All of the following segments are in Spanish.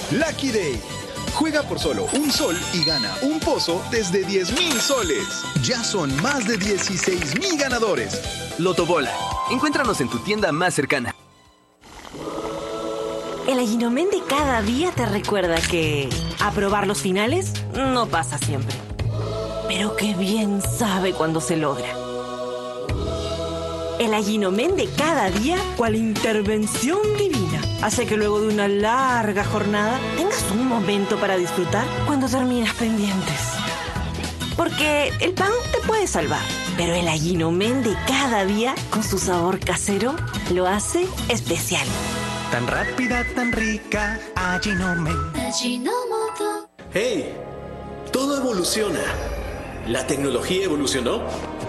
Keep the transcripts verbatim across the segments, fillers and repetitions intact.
Lucky Day. Juega por solo un sol y gana un pozo desde diez mil soles. Ya son más de dieciséis mil ganadores. Lotobola. Encuéntranos en tu tienda más cercana. El Aguinomen de cada día te recuerda que aprobar los finales no pasa siempre. Pero qué bien sabe cuando se logra. El Aguinomen de cada día, cual intervención divina, hace que luego de una larga jornada tengas un momento para disfrutar cuando terminas pendientes. Porque el pan te puede salvar, pero el Aguinomen de cada día, con su sabor casero, lo hace especial. Tan rápida, tan rica, Aginomen. Ajinomoto. ¡Hey! Todo evoluciona. ¿La tecnología evolucionó?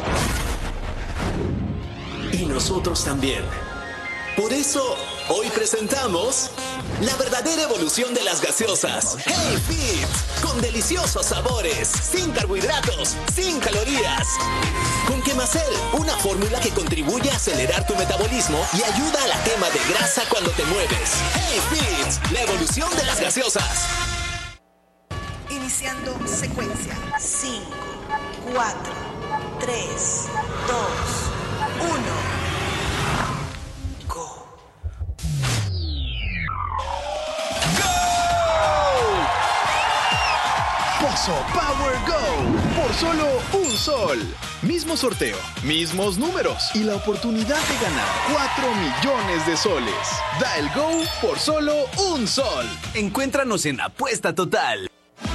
Y nosotros también. Por eso, hoy presentamos la verdadera evolución de las gaseosas. ¡Hey Fit! Con deliciosos sabores, sin carbohidratos, sin calorías. Con Quemacel, una fórmula que contribuye a acelerar tu metabolismo y ayuda a la quema de grasa cuando te mueves. ¡Hey Fit! La evolución de las gaseosas. Iniciando secuencia. cinco, cuatro, tres, dos, uno. Pozo Power Go. Por solo un sol. Mismo sorteo, mismos números y la oportunidad de ganar cuatro millones de soles. Da el go por solo un sol. Encuéntranos en Apuesta Total.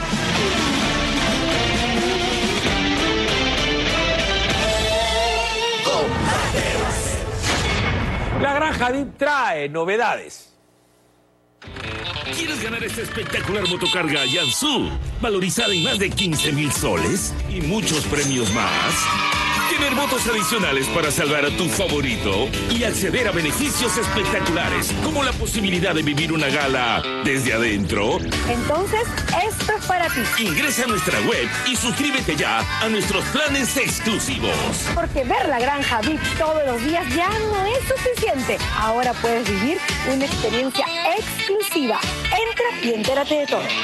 La Granja V I P trae novedades. ¿Quieres ganar esta espectacular motocarga Yansu, valorizada en más de quince mil soles y muchos premios más? Tener votos adicionales para salvar a tu favorito y acceder a beneficios espectaculares, como la posibilidad de vivir una gala desde adentro. Entonces, esto es para ti. Ingresa a nuestra web y suscríbete ya a nuestros planes exclusivos. Porque ver la Granja V I P todos los días ya no es suficiente. Ahora puedes vivir una experiencia exclusiva. Entra y entérate de todo.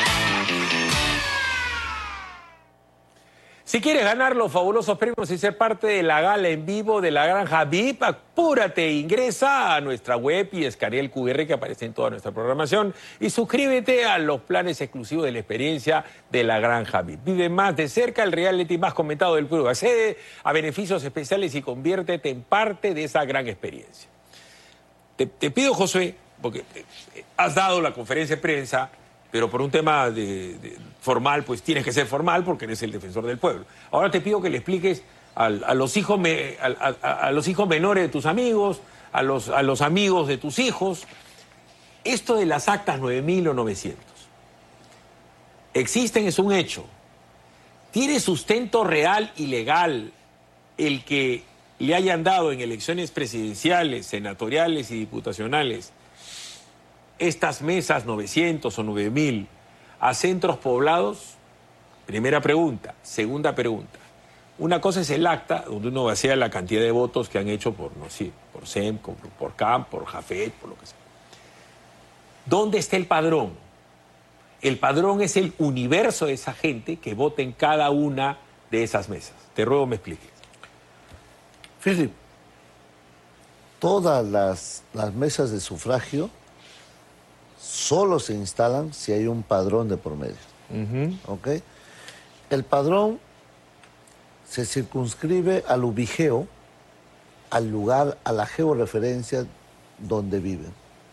Si quieres ganar los fabulosos premios y ser parte de la gala en vivo de la Granja V I P, apúrate, ingresa a nuestra web y escanea el cu erre que aparece en toda nuestra programación y suscríbete a los planes exclusivos de la experiencia de la Granja V I P. Vive más de cerca el reality más comentado del Perú. Accede a beneficios especiales y conviértete en parte de esa gran experiencia. Te, te pido, Josué, porque has dado la conferencia de prensa, pero por un tema de, de formal, pues tienes que ser formal porque eres el defensor del pueblo. Ahora te pido que le expliques al, a, los hijos me, a, a, a los hijos menores de tus amigos, a los, a los amigos de tus hijos, esto de las actas nueve mil o novecientos. Existen, es un hecho. ¿Tiene sustento real y legal el que le hayan dado en elecciones presidenciales, senatoriales y diputacionales estas mesas novecientos o nueve mil a centros poblados? Primera pregunta. Segunda pregunta. Una cosa es el acta, donde uno vacía la cantidad de votos que han hecho por, no sé, por S E M, por, por C A M, por Jafet, por lo que sea. ¿Dónde está el padrón? El padrón es el universo de esa gente que vota en cada una de esas mesas. Te ruego me expliques. Philip, todas las, las mesas de sufragio solo se instalan si hay un padrón de por medio. Uh-huh. ¿Ok? El padrón se circunscribe al ubigeo, al lugar, a la georreferencia donde viven.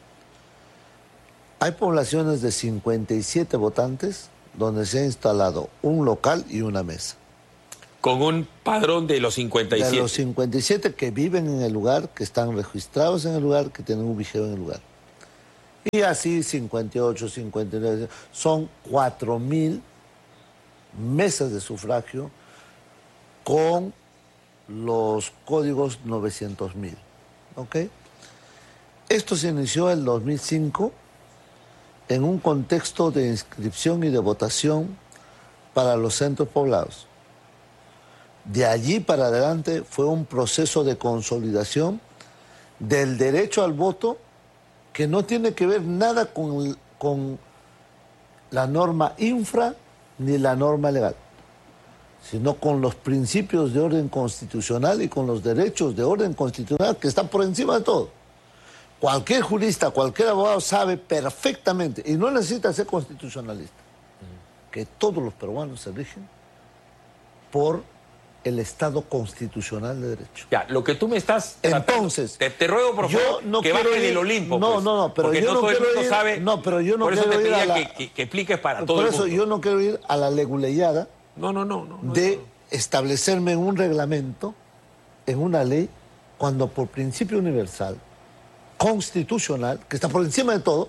Hay poblaciones de cincuenta y siete votantes donde se ha instalado un local y una mesa. Con un padrón de los cincuenta y siete. De los cincuenta y siete que viven en el lugar, que están registrados en el lugar, que tienen ubigeo en el lugar. Y así cincuenta y ocho, cincuenta y nueve, son cuatro mil mesas de sufragio con los códigos novecientos mil. ¿Ok? Esto se inició en el dos mil cinco en un contexto de inscripción y de votación para los centros poblados. De allí para adelante fue un proceso de consolidación del derecho al voto que no tiene que ver nada con, con la norma infra ni la norma legal, sino con los principios de orden constitucional y con los derechos de orden constitucional que están por encima de todo. Cualquier jurista, cualquier abogado sabe perfectamente, y no necesita ser constitucionalista, que todos los peruanos se rigen por el Estado constitucional de derecho. Ya, lo que tú me estás tratando, entonces te, te ruego por favor no que bajes del Olimpo. No, pues, no, no, pero porque yo no, no todo el quiero mundo ir, sabe. no, pero yo no por eso quiero te ir pedía a la, que, que, que expliques para todo por el eso mundo. yo no quiero ir a la leguleyada no, no, no, no, no, de no. establecerme en un reglamento, en una ley, cuando por principio universal, constitucional, que está por encima de todo,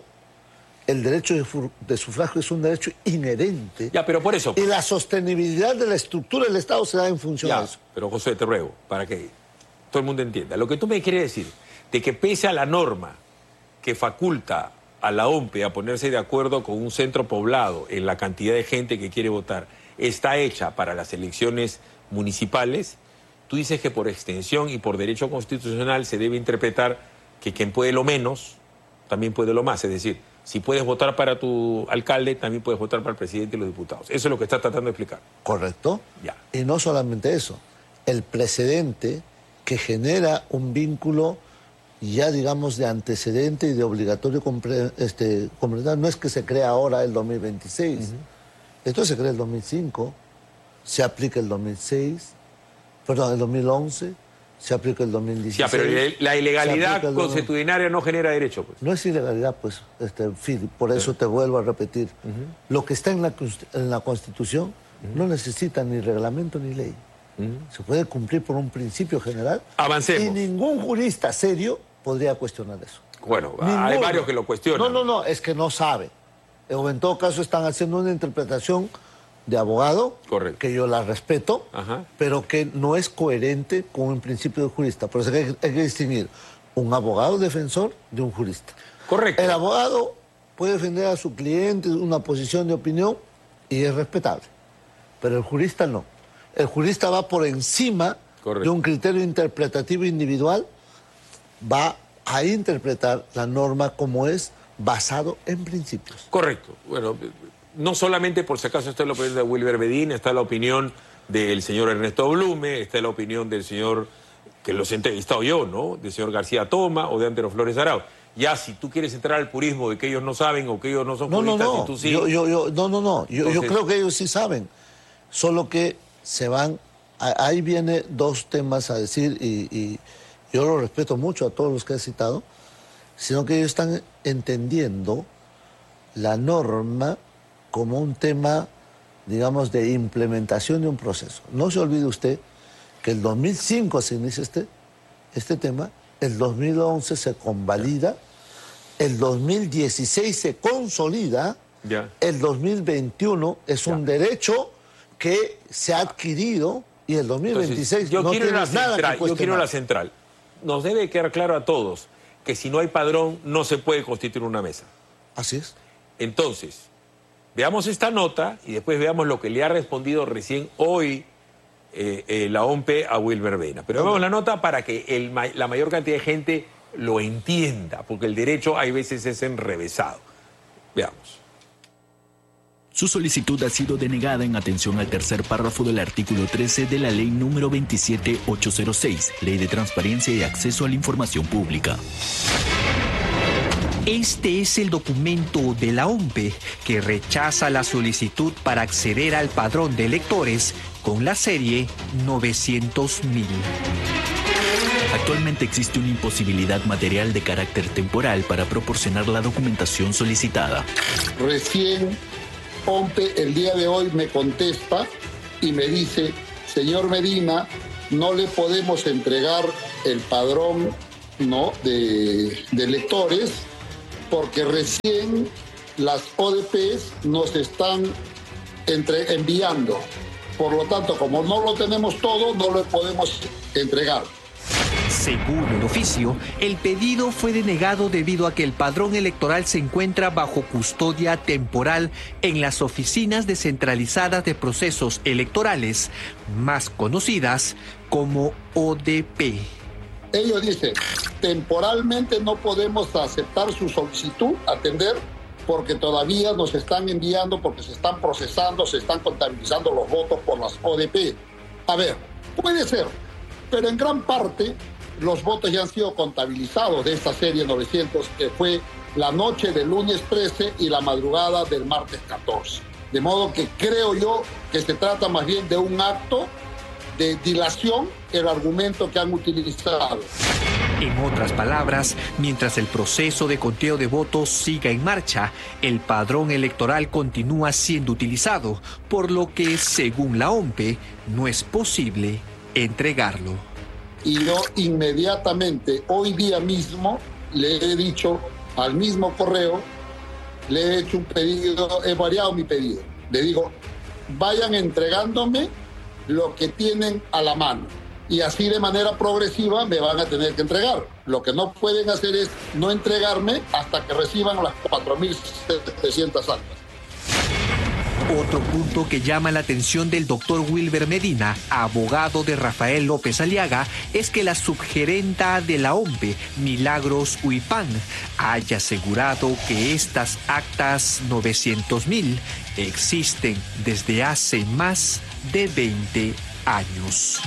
el derecho de, de sufragio es un derecho inherente. Ya, pero por eso. Y la sostenibilidad de la estructura del Estado se da en función ya, de eso. Pero José, te ruego, para que todo el mundo entienda. Lo que tú me quieres decir, de que pese a la norma que faculta a la O M P E a ponerse de acuerdo con un centro poblado en la cantidad de gente que quiere votar, está hecha para las elecciones municipales, tú dices que por extensión y por derecho constitucional se debe interpretar que quien puede lo menos, también puede lo más. Es decir, si puedes votar para tu alcalde, también puedes votar para el presidente y los diputados. Eso es lo que estás tratando de explicar. Correcto. Ya. Y no solamente eso, el precedente que genera un vínculo ya, digamos, de antecedente y de obligatorio compre, este, completar, no es que se crea ahora el dos mil veintiséis. Uh-huh. Esto se crea el dos mil cinco, se aplica el dos mil seis, perdón, el dos mil once, se aplica el dos mil dieciséis. Ya, pero la ilegalidad consuetudinaria no genera derecho, pues. No es ilegalidad, pues, este, Philip, por eso te vuelvo a repetir. Uh-huh. Lo que está en la, en la Constitución uh-huh. no necesita ni reglamento ni ley. Uh-huh. Se puede cumplir por un principio general. Avancemos. Y ningún jurista serio podría cuestionar eso. Bueno, Ninguno. Hay varios que lo cuestionan. No, no, no, es que no sabe. O en todo caso están haciendo una interpretación de abogado, correcto, que yo la respeto, ajá, pero que no es coherente con un principio de jurista. Por eso hay que, hay que distinguir un abogado defensor de un jurista. Correcto. El abogado puede defender a su cliente una posición de opinión y es respetable, pero el jurista no. El jurista va por encima, correcto, de un criterio interpretativo individual, va a interpretar la norma como es, basado en principios. Correcto. Bueno, no solamente por si acaso está la opinión de Wilber Bedín, está la opinión del señor Ernesto Blume, está la opinión del señor, que los he entrevistado yo, ¿no?, del señor García Toma o de Antero Flores Arau. Ya, si tú quieres entrar al purismo de que ellos no saben o que ellos no son no, juristas no, no. y tú sí... Yo, yo, yo, no, no, no. Yo, Entonces... yo creo que ellos sí saben. Solo que se van... Ahí viene dos temas a decir y, y yo lo respeto mucho a todos los que he citado, sino que ellos están entendiendo la norma como un tema, digamos, de implementación de un proceso. No se olvide usted que el dos mil cinco se inicia este, este tema, el dos mil once se convalida, el dos mil dieciséis se consolida, ya, el dos mil veintiuno es ya. un derecho que se ha adquirido y el dos mil veintiséis Entonces, yo no quiero tiene la nada central, que Yo quiero la central. Nos debe quedar claro a todos que si no hay padrón no se puede constituir una mesa. Así es. Entonces, veamos esta nota y después veamos lo que le ha respondido recién hoy eh, eh, la O M P E a Wilber Bedín. Pero veamos la nota para que el, la mayor cantidad de gente lo entienda, porque el derecho hay veces es enrevesado. Veamos. Su solicitud ha sido denegada en atención al tercer párrafo del artículo trece de la Ley número veintisiete mil ochocientos seis, Ley de Transparencia y Acceso a la Información Pública. Este es el documento de la O M P E que rechaza la solicitud para acceder al padrón de electores con la serie novecientos mil. Actualmente existe una imposibilidad material de carácter temporal para proporcionar la documentación solicitada. Recién O M P E el día de hoy me contesta y me dice: señor Medina, no le podemos entregar el padrón, ¿no?, de, de electores porque recién las O D Pes nos están entre, enviando. Por lo tanto, como no lo tenemos todo, no lo podemos entregar. Según el oficio, el pedido fue denegado debido a que el padrón electoral se encuentra bajo custodia temporal en las oficinas descentralizadas de procesos electorales, más conocidas como O D P. Ellos dicen, temporalmente no podemos aceptar su solicitud, atender, porque todavía nos están enviando, porque se están procesando, se están contabilizando los votos por las O D P. A ver, puede ser, pero en gran parte los votos ya han sido contabilizados de esta serie novecientos, que fue la noche del lunes trece y la madrugada del martes catorce. De modo que creo yo que se trata más bien de un acto de dilación, el argumento que han utilizado. En otras palabras, mientras el proceso de conteo de votos siga en marcha, el padrón electoral continúa siendo utilizado, por lo que, según la O M P E, no es posible entregarlo. Y yo inmediatamente, hoy día mismo, le he dicho al mismo correo, le he hecho un pedido, he variado mi pedido. Le digo, vayan entregándome lo que tienen a la mano. Y así de manera progresiva me van a tener que entregar. Lo que no pueden hacer es no entregarme hasta que reciban las cuatro mil setecientas actas. Otro punto que llama la atención del doctor Wilber Medina, abogado de Rafael López Aliaga, es que la subgerenta de la O M P E, Milagros Huipán, haya asegurado que estas actas novecientos mil existen desde hace más de veinte años.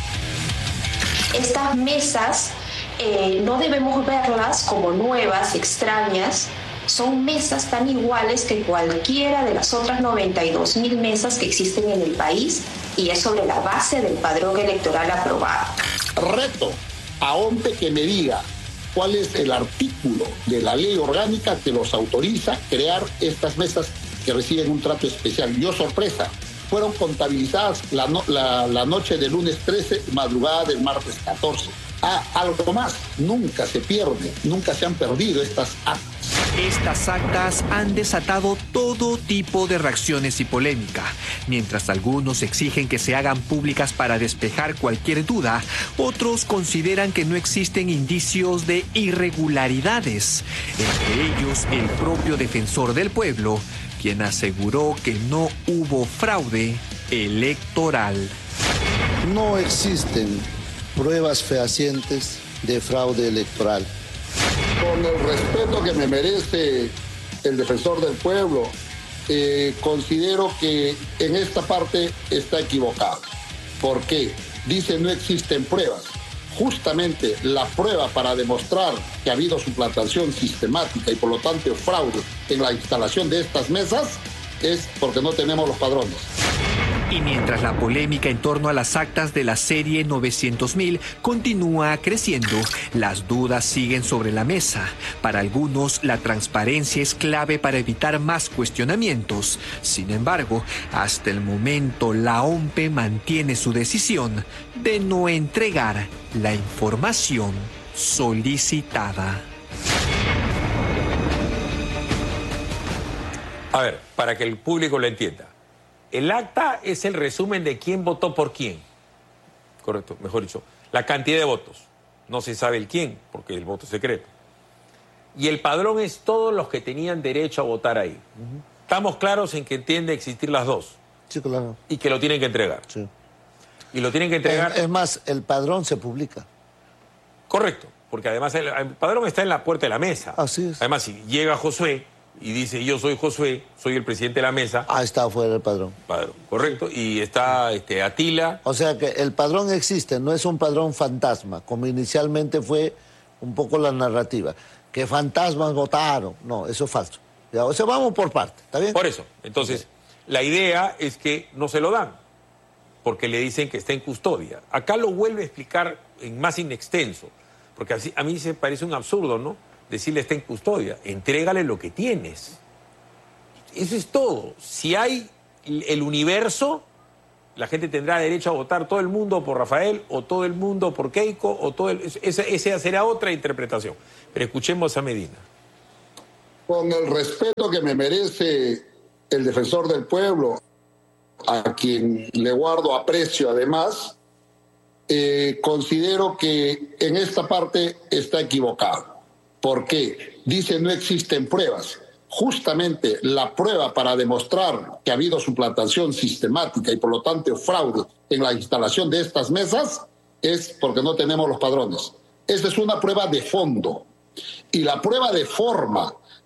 Estas mesas eh, no debemos verlas como nuevas, extrañas. Son mesas tan iguales que cualquiera de las otras noventa y dos mil mesas que existen en el país, y es sobre la base del padrón electoral aprobado. Reto a O M P E que me diga cuál es el artículo de la ley orgánica que los autoriza crear estas mesas que reciben un trato especial. Yo, sorpresa, fueron contabilizadas la, no, la, la noche del lunes trece, madrugada del martes catorce. Ah, algo más, nunca se pierde, nunca se han perdido estas actas. Estas actas han desatado todo tipo de reacciones y polémica. Mientras algunos exigen que se hagan públicas para despejar cualquier duda, otros consideran que no existen indicios de irregularidades. Entre ellos, el propio defensor del pueblo, quien aseguró que no hubo fraude electoral. No existen pruebas fehacientes de fraude electoral. Con el respeto que me merece el defensor del pueblo, eh, considero que en esta parte está equivocado. ¿Por qué? Dice no existen pruebas. Justamente la prueba para demostrar que ha habido suplantación sistemática y por lo tanto fraude en la instalación de estas mesas es porque no tenemos los padrones. Y mientras la polémica en torno a las actas de la serie novecientos mil continúa creciendo, las dudas siguen sobre la mesa. Para algunos, la transparencia es clave para evitar más cuestionamientos. Sin embargo, hasta el momento, la O M P E mantiene su decisión de no entregar la información solicitada. A ver, para que el público lo entienda. El acta es el resumen de quién votó por quién. Correcto, mejor dicho. La cantidad de votos. No se sabe el quién, porque el voto es secreto. Y el padrón es todos los que tenían derecho a votar ahí. Uh-huh. Estamos claros en que entiende existir las dos. Sí, claro. Y que lo tienen que entregar. Sí. Y lo tienen que entregar... Es, es más, el padrón se publica. Correcto, porque además el, el padrón está en la puerta de la mesa. Así es. Además, si llega Josué y dice, yo soy Josué, soy el presidente de la mesa... Ah, está afuera el padrón. Padrón, correcto. Y está este, Atila... O sea que el padrón existe, no es un padrón fantasma, como inicialmente fue un poco la narrativa. Que fantasmas votaron. No, eso es falso. Ya, o sea, vamos por parte, ¿está bien? Por eso. Entonces, la idea es que no se lo dan, porque le dicen que está en custodia. Acá lo vuelve a explicar en más in extenso, porque así, a mí se parece un absurdo, ¿no? Decirle está en custodia, entrégale lo que tienes. Eso es todo. Si hay el universo, la gente tendrá derecho a votar todo el mundo por Rafael, o todo el mundo por Keiko, o todo el... Esa, esa será otra interpretación. Pero escuchemos a Medina. Con el respeto que me merece el defensor del pueblo, a quien le guardo aprecio además, eh, considero que en esta parte está equivocado. ¿Por qué? Dice no existen pruebas. Justamente la prueba para demostrar que ha habido suplantación sistemática y por lo tanto fraude en la instalación de estas mesas es porque no tenemos los padrones. Esta es una prueba de fondo. Y la prueba de forma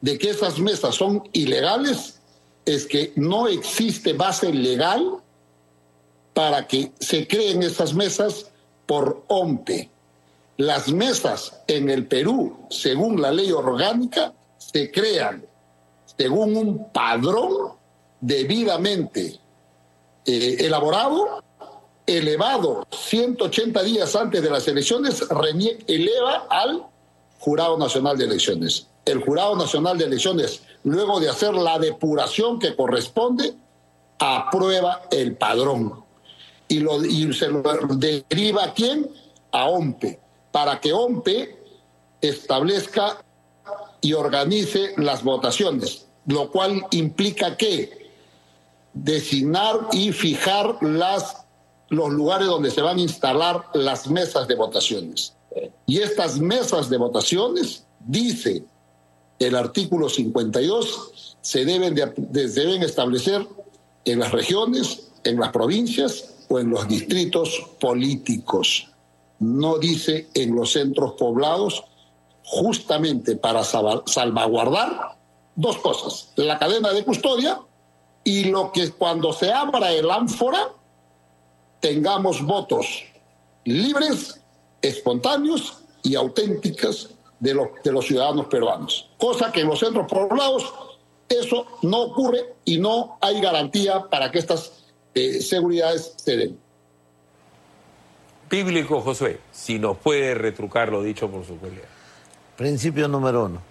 de que esas mesas son ilegales es que no existe base legal para que se creen esas mesas por OMPE. Las mesas en el Perú, según la ley orgánica, se crean según un padrón debidamente eh, elaborado, elevado ciento ochenta días antes de las elecciones, RENIEC eleva al Jurado Nacional de Elecciones. El Jurado Nacional de Elecciones, luego de hacer la depuración que corresponde, aprueba el padrón. Y, lo, y se lo deriva a quién? A OMPE, para que OMPE establezca y organice las votaciones, lo cual implica que designar y fijar las, los lugares donde se van a instalar las mesas de votaciones. Y estas mesas de votaciones, dice el artículo cincuenta y dos, se deben, de, de, deben establecer en las regiones, en las provincias o en los distritos políticos. No dice en los centros poblados, justamente para salvaguardar dos cosas: la cadena de custodia y lo que cuando se abra el ánfora tengamos votos libres, espontáneos y auténticas de los, de los ciudadanos peruanos. Cosa que en los centros poblados eso no ocurre y no hay garantía para que estas eh, seguridades se den. Bíblico, Josué, si nos puede retrucar lo dicho por su colega. Principio número uno.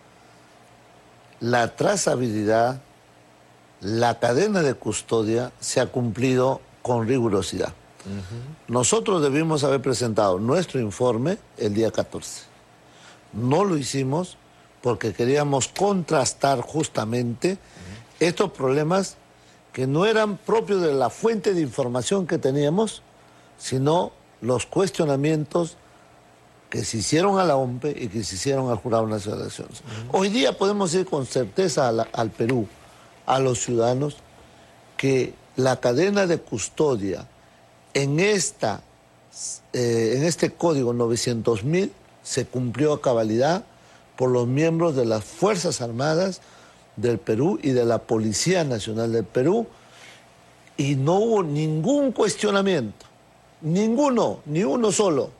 La trazabilidad, la cadena de custodia se ha cumplido con rigurosidad. Uh-huh. Nosotros debimos haber presentado nuestro informe el día catorce. No lo hicimos porque queríamos contrastar justamente uh-huh. estos problemas que no eran propios de la fuente de información que teníamos, sino los cuestionamientos que se hicieron a la OMPE y que se hicieron al Jurado Nacional de Elecciones. Uh-huh. Hoy día podemos decir con certeza a la, al Perú, a los ciudadanos, que la cadena de custodia en, esta, eh, en este código novecientos mil se cumplió a cabalidad por los miembros de las Fuerzas Armadas del Perú y de la Policía Nacional del Perú, y no hubo ningún cuestionamiento, ninguno, ni uno solo,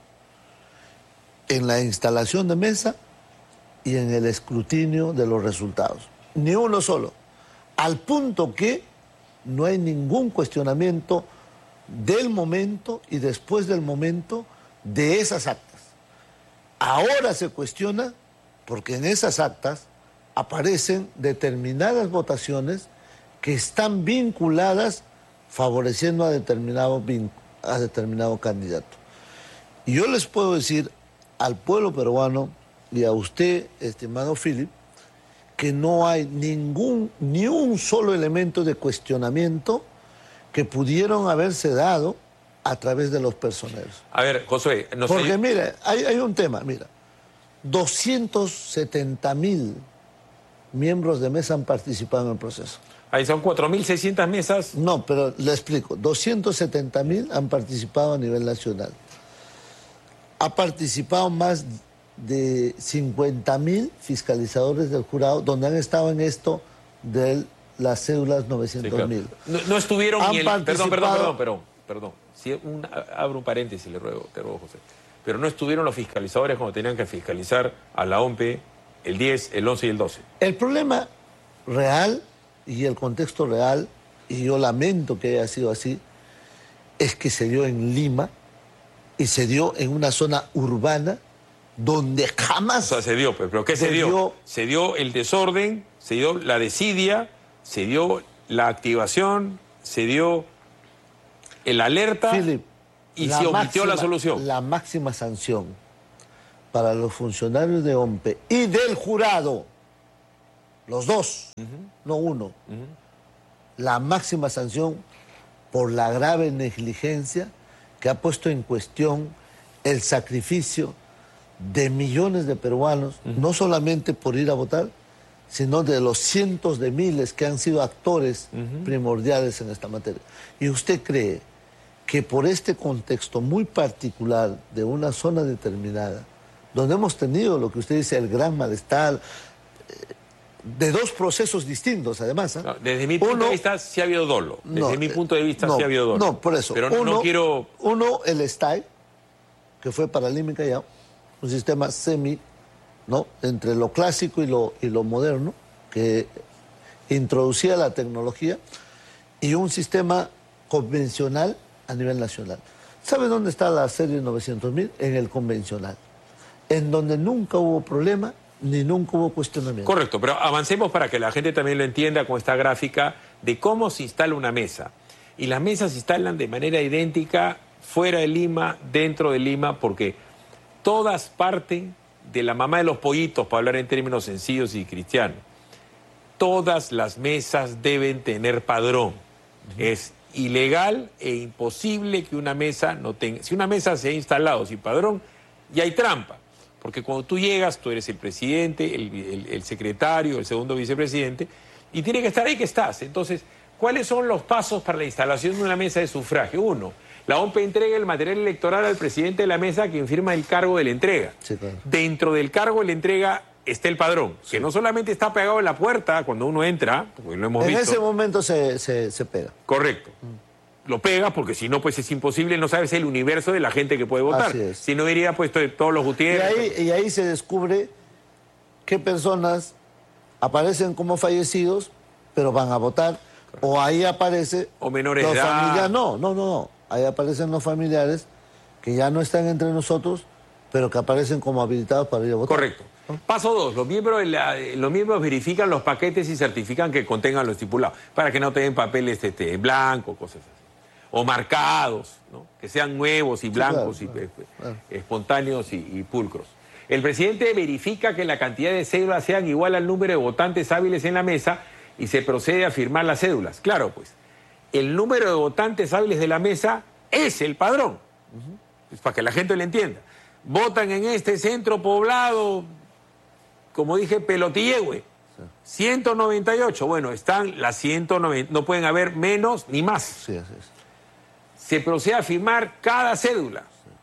en la instalación de mesa y en el escrutinio de los resultados. Ni uno solo. Al punto que no hay ningún cuestionamiento del momento y después del momento de esas actas. Ahora se cuestiona porque en esas actas aparecen determinadas votaciones que están vinculadas favoreciendo a determinado, a determinado candidato. Y yo les puedo decir al pueblo peruano y a usted, estimado Philip, que no hay ningún, ni un solo elemento de cuestionamiento que pudieron haberse dado a través de los personeros. A ver, Josué... No sé... Porque mira, hay, hay un tema, mira, doscientos setenta mil miembros de mesa han participado en el proceso. Ahí son cuatro mil seiscientas mesas. No, pero le explico, doscientos setenta mil han participado a nivel nacional. Ha participado más de cincuenta mil fiscalizadores del jurado, donde han estado en esto de las cédulas novecientos mil. Sí, claro. no, no estuvieron han ni el... Perdón, perdón, perdón, perdón, perdón. Si un, abro un paréntesis, le ruego, te ruego, José. Pero no estuvieron los fiscalizadores cuando tenían que fiscalizar a la OMPE el diez, el once y el doce. El problema real y el contexto real, y yo lamento que haya sido así, es que se dio en Lima y se dio en una zona urbana donde jamás... O sea, se dio, pero ¿qué se, se dio? dio? Se dio el desorden, se dio la desidia, se dio la activación, se dio el alerta, Philip, y se omitió máxima, la solución. La máxima sanción para los funcionarios de OMPE y del jurado, los dos, uh-huh. no uno, uh-huh. la máxima sanción por la grave negligencia que ha puesto en cuestión el sacrificio de millones de peruanos, uh-huh. no solamente por ir a votar, sino de los cientos de miles que han sido actores uh-huh. primordiales en esta materia. ¿Y usted cree que por este contexto muy particular de una zona determinada, donde hemos tenido lo que usted dice, el gran malestar, eh, de dos procesos distintos, además. ¿eh? No, desde mi punto uno, de vista sí ha habido dolo. Desde no, mi punto de vista no, sí ha habido dolo. No, por eso. Pero uno, no quiero... Uno, el S T A I, que fue para Lima y Callao, un sistema semi, ¿no? Entre lo clásico y lo, y lo moderno, que introducía la tecnología, y un sistema convencional a nivel nacional. ¿Sabe dónde está la serie novecientos mil? En el convencional, en donde nunca hubo problema ni nunca hubo cuestionamiento. Correcto, pero avancemos para que la gente también lo entienda con esta gráfica de cómo se instala una mesa. Y las mesas se instalan de manera idéntica fuera de Lima, dentro de Lima, porque todas parten de la mamá de los pollitos, para hablar en términos sencillos y cristianos. Todas las mesas deben tener padrón. Uh-huh. Es ilegal e imposible que una mesa no tenga... Si una mesa se ha instalado sin padrón, ya hay trampa. Porque cuando tú llegas, tú eres el presidente, el, el, el secretario, el segundo vicepresidente, y tiene que estar ahí que estás. Entonces, ¿cuáles son los pasos para la instalación de una mesa de sufragio? Uno, la O M P entrega el material electoral al presidente de la mesa, quien firma el cargo de la entrega. Sí, claro. Dentro del cargo de la entrega está el padrón, sí, que no solamente está pegado en la puerta cuando uno entra, porque lo hemos en visto. En ese momento se, se, se pega. Correcto. Mm. Lo pega porque si no, pues es imposible, no sabes el universo de la gente que puede votar. Así es. Si no, iría puesto todos los Gutiérrez. Y ahí, y ahí se descubre qué personas aparecen como fallecidos, pero van a votar. Correcto. O ahí aparece... O menores de edad. Familia... No, no, no, no. Ahí aparecen los familiares que ya no están entre nosotros, pero que aparecen como habilitados para ir a votar. Correcto. Paso dos, los miembros, de la, los miembros verifican los paquetes y certifican que contengan lo estipulado, para que no te den papeles este, blancos, cosas así. O marcados, ¿no? Que sean nuevos y blancos, sí, claro, y claro, claro. espontáneos y, y pulcros. El presidente verifica que la cantidad de cédulas sean igual al número de votantes hábiles en la mesa y se procede a firmar las cédulas. Claro, pues, el número de votantes hábiles de la mesa es el padrón. Uh-huh. Es para que la gente lo entienda. Votan en este centro poblado, como dije, Pelotillehue, ciento noventa y ocho. Bueno, están las ciento noventa, no pueden haber menos ni más. Sí, así es. Se procede a firmar cada cédula.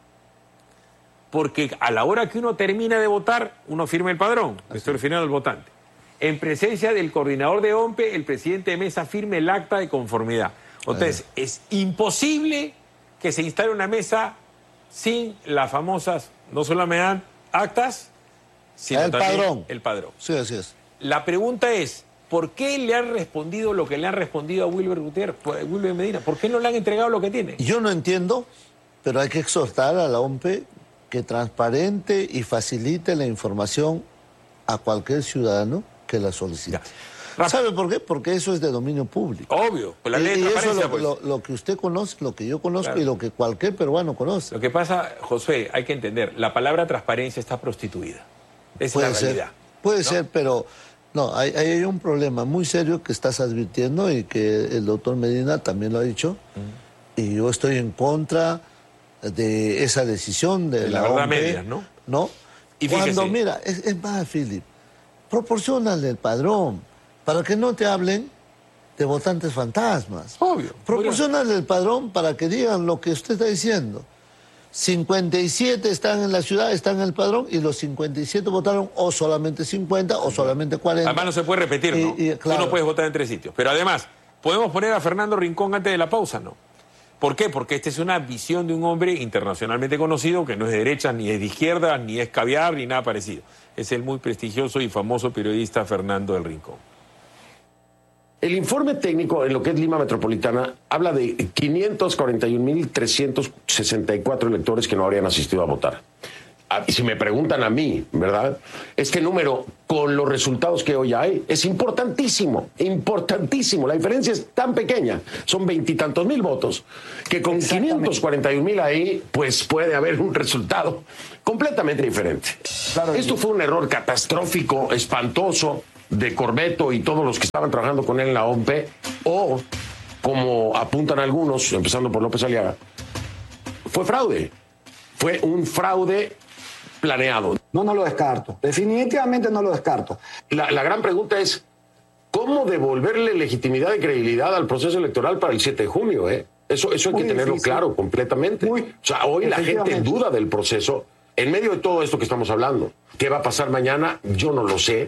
Porque a la hora que uno termina de votar, uno firma el padrón. Me estoy refiriendo al votante. En presencia del coordinador de O M P E, el presidente de mesa firme el acta de conformidad. Entonces, es imposible que se instale una mesa sin las famosas, no solo me dan actas, sino el también padrón. el padrón. Sí, así es. La pregunta es, ¿por qué le han respondido lo que le han respondido a Wilber Gutiérrez, a Wilber Medina? ¿Por qué no le han entregado lo que tiene? Yo no entiendo, pero hay que exhortar a la O M P E que transparente y facilite la información a cualquier ciudadano que la solicite. Ya. ¿Sabe por qué? Porque eso es de dominio público. Obvio, pues la ley de y transparencia, eso es lo, pues. lo, lo que usted conoce, lo que yo conozco, claro, y lo que cualquier peruano conoce. Lo que pasa, Josué, hay que entender, la palabra transparencia está prostituida. Esa puede es la ser, realidad. Puede ¿no? ser, pero no, hay, hay un problema muy serio que estás advirtiendo y que el doctor Medina también lo ha dicho. Mm. Y yo estoy en contra de esa decisión de, de la, la verdad media, ¿no? ¿no? Y cuando, fíjese, mira, es, es más, Philip, proporciónale el padrón para que no te hablen de votantes fantasmas. Obvio. Proporciónale el padrón para que digan lo que usted está diciendo. cincuenta y siete están en la ciudad, están en el padrón, y los cincuenta y siete votaron o solamente cincuenta o solamente cuarenta. Además no se puede repetir, ¿no? Y, y, claro, tú no puedes votar en tres sitios. Pero además, ¿podemos poner a Fernando Rincón antes de la pausa? No. ¿Por qué? Porque esta es una visión de un hombre internacionalmente conocido que no es de derecha, ni es de izquierda, ni es caviar, ni nada parecido. Es el muy prestigioso y famoso periodista Fernando del Rincón. El informe técnico en lo que es Lima Metropolitana habla de quinientos cuarenta y un mil trescientos sesenta y cuatro electores que no habrían asistido a votar. Si me preguntan a mí, ¿verdad? Este número, con los resultados que hoy hay, es importantísimo, importantísimo. La diferencia es tan pequeña, son veintitantos mil votos, que con quinientos cuarenta y un mil ahí, pues puede haber un resultado completamente diferente. Claro, esto fue un error catastrófico, espantoso, de Corbeto y todos los que estaban trabajando con él en la O M P E, o, como apuntan algunos, empezando por López Aliaga, fue fraude. Fue un fraude planeado. No, no lo descarto. Definitivamente no lo descarto. La, la gran pregunta es, ¿cómo devolverle legitimidad y credibilidad al proceso electoral para el siete de junio? Eh? Eso, eso hay Muy que tenerlo difícil. claro completamente. Muy, o sea, hoy la gente duda del proceso en medio de todo esto que estamos hablando. ¿Qué va a pasar mañana? Yo no lo sé.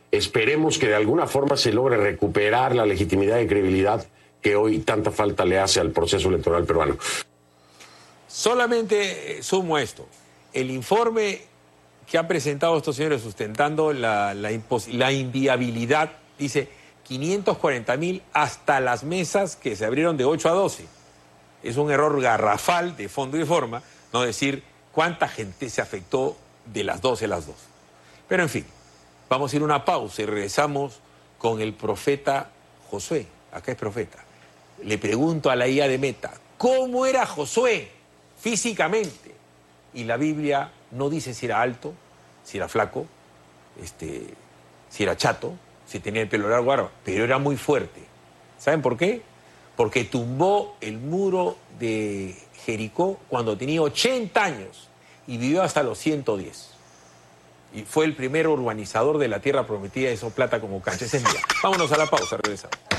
Esperemos que de alguna forma se logre recuperar la legitimidad y credibilidad que hoy tanta falta le hace al proceso electoral peruano. Solamente sumo esto. El informe que han presentado estos señores sustentando la, la, la inviabilidad dice quinientos cuarenta mil hasta las mesas que se abrieron de ocho a doce. Es un error garrafal de fondo y forma no decir cuánta gente se afectó de las doce a las dos. Pero en fin, vamos a ir a una pausa y regresamos con el profeta Josué. Acá es profeta. Le pregunto a la I A de Meta, ¿cómo era Josué físicamente? Y la Biblia no dice si era alto, si era flaco, este, si era chato, si tenía el pelo largo, pero era muy fuerte. ¿Saben por qué? Porque tumbó el muro de Jericó cuando tenía ochenta años y vivió hasta los ciento diez. Y fue el primer urbanizador de la tierra prometida, hizo plata como cancha. Ese es mía. Vámonos a la pausa, regresamos.